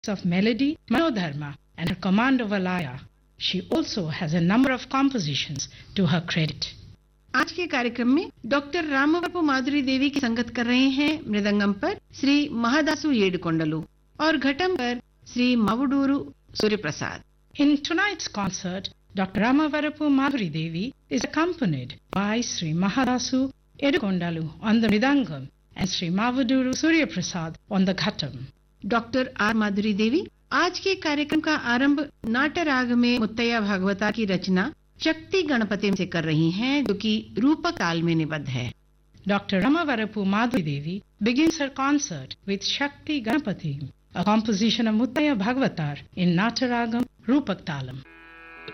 of melody, Manodharma, and her command over Laya. She also has a number of compositions to her credit. आज के कार्यक्रम में doctor रामवरपु माधुरी देवी की संगत कर रहे हैं मृदंगम पर श्री महादासु येडुकोंडलु और घटम पर Shri मावुडूरू Suryaprasad. In tonight's concert, Dr. Ramavarapu Madhuri Devi is accompanied by Sri Mahadasu Yedukondalu on the mridangam and Sri Mavuduru Surya Prasad on the ghatam. Doctor R माधुरी देवी आज के कार्यक्रम का आरंभ नाटराग में मुत्तैया भागवता की रचना शक्ति गणपति से कर रही हैं, जो कि रूपक ताल में निबद्ध है. Dr. Ramavarapu Madhuri Devi begins her concert with Shakti Ganapati, a composition of Muttaya Bhagavatar in Nataragam Rupak Talam.